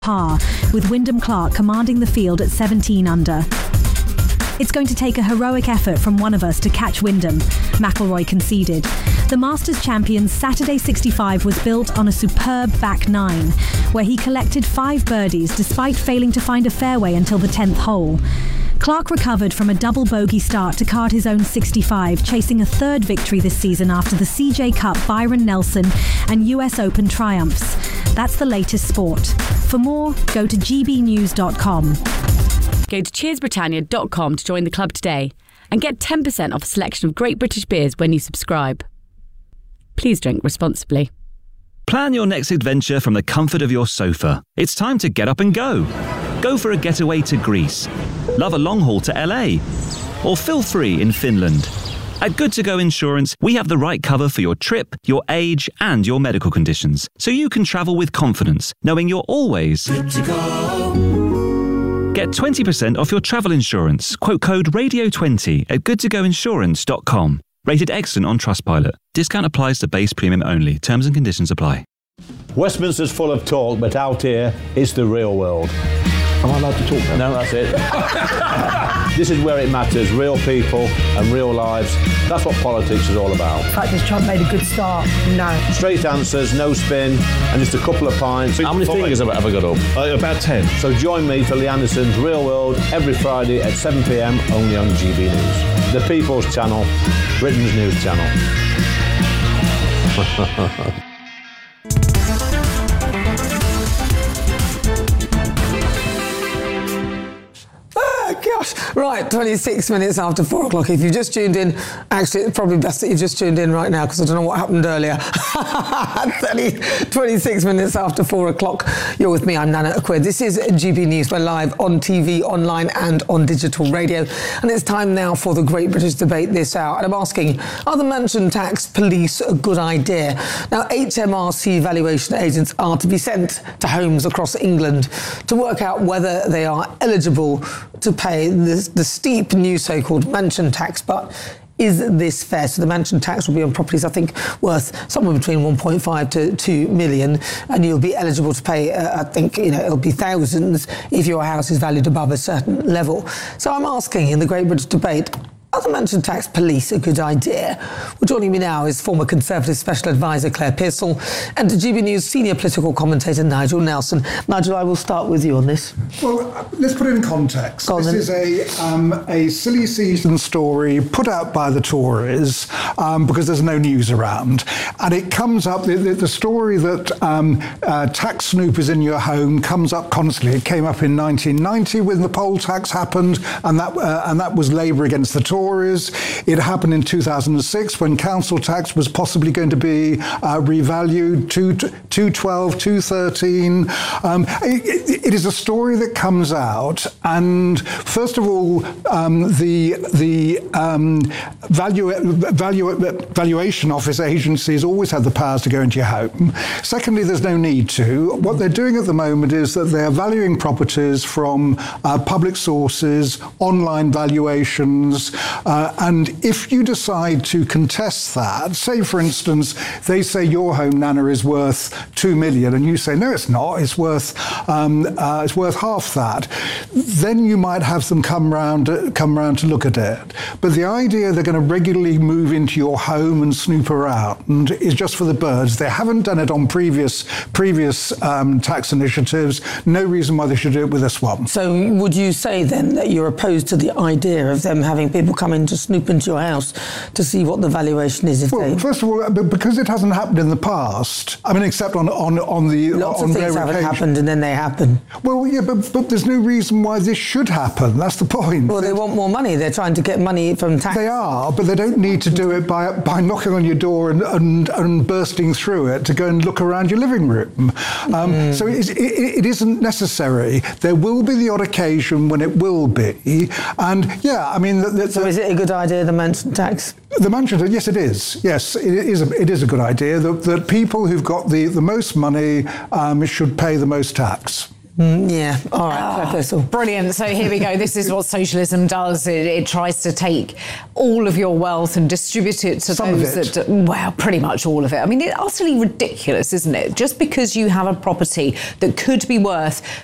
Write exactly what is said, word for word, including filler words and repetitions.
par, with Wyndham Clark commanding the field at seventeen under. It's going to take a heroic effort from one of us to catch Wyndham, McIlroy conceded. The Masters champion's Saturday sixty-five was built on a superb back nine, where he collected five birdies despite failing to find a fairway until the tenth hole. Clark recovered from a double bogey start to card his own sixty-five, chasing a third victory this season after the C J Cup, Byron Nelson and U S Open triumphs. That's the latest sport. For more, go to g b news dot com. Go to cheers britannia dot com to join the club today and get ten percent off a selection of great British beers when you subscribe. Please drink responsibly. Plan your next adventure from the comfort of your sofa. It's time to get up and go. Go for a getaway to Greece. Love a long haul to L A. Or feel free in Finland. At Good To Go Insurance, we have the right cover for your trip, your age, and your medical conditions, so you can travel with confidence, knowing you're always good to go. Get twenty percent off your travel insurance. Quote code radio twenty at good to go insurance dot com. Rated excellent on Trustpilot. Discount applies to base premium only. Terms and conditions apply. Westminster's full of talk, but out here, it's the real world. Am I allowed to talk now? No, that's it. This is where it matters. Real people and real lives. That's what politics is all about. In fact, has Trump made a good start? No. Straight answers, no spin, and just a couple of pints. How many fingers have I ever got up? Uh, about ten. So join me for Lee Anderson's Real World every Friday at seven p m only on G B News. The People's Channel, Britain's news channel. Gosh, right, twenty-six minutes after four o'clock. If you've just tuned in, actually, it's probably best that you've just tuned in right now because I don't know what happened earlier. twenty-six minutes after four o'clock. You're with me, I'm Nana Aquid. This is G B News. We're live on T V, online and on digital radio. And it's time now for the Great British Debate this hour. And I'm asking, are the mansion tax police a good idea? Now, H M R C valuation agents are to be sent to homes across England to work out whether they are eligible to pay the, the steep new so-called mansion tax, but is this fair? So the mansion tax will be on properties, I think, worth somewhere between one point five to two million, and you'll be eligible to pay, uh, I think, you know, it'll be thousands if your house is valued above a certain level. So I'm asking in the Great British Debate, are the mansion tax police a good idea? Well, joining me now is former Conservative Special Advisor Claire Pearsall and G B News senior political commentator Nigel Nelson. Nigel, I will start with you on this. Well, let's put it in context. Go on, this then. is a um, a silly season story put out by the Tories um, because there's no news around. And it comes up, the, the, the story that um, uh, tax snoopers in your home comes up constantly. It came up in nineteen ninety when the poll tax happened, and that, uh, and that was Labour against the Tories. It happened in two thousand six when council tax was possibly going to be uh, revalued to two twelve, two thirteen. Um, it, it is a story that comes out, and first of all, um, the the um, value, value, valuation office agencies always have the powers to go into your home. Secondly, there's no need to. What they're doing at the moment is that they're valuing properties from uh, public sources, online valuations. Uh, and if you decide to contest that, say, for instance, they say your home, Nana, is worth two million, and you say, no, it's not, it's worth um, uh, it's worth half that, then you might have them come round, uh, come round to look at it. But the idea they're going to regularly move into your home and snoop around is just for the birds. They haven't done it on previous previous um, tax initiatives. No reason why they should do it with this one. So would you say then that you're opposed to the idea of them having people come in to snoop into your house to see what the valuation is? If well, they... first of all, because it hasn't happened in the past, I mean, except on on, on the... Lots on of things haven't occasion. happened and then they happen. Well, yeah, but, but there's no reason why this should happen. That's the point. Well, they want more money. They're trying to get money from tax. They are, but they don't need to do it by by knocking on your door and, and, and bursting through it to go and look around your living room. Um, mm. So it, it, it isn't necessary. There will be the odd occasion when it will be. And, yeah, I mean... The, the, so is it a good idea, the mansion tax? The mansion tax, yes, it is. Yes, it is a, it is a good idea that, that people who've got the, the most money um, should pay the most tax. Mm, yeah, all right, Oh, Crystal. brilliant. So here we go. This is what socialism does. It, it tries to take all of your wealth and distribute it to Some of those it. that, well, pretty much all of it. I mean, it's utterly ridiculous, isn't it? Just because you have a property that could be worth